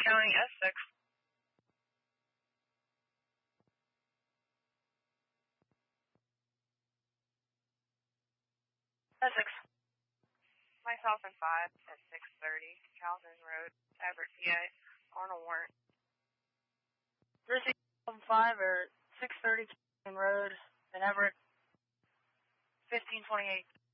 County, S6. S6. Myself and 5 at 630, Calhoun Road, Everett, PA. Arnold Warrant. 5 or 630 Calhoun Road in Everett, 1528.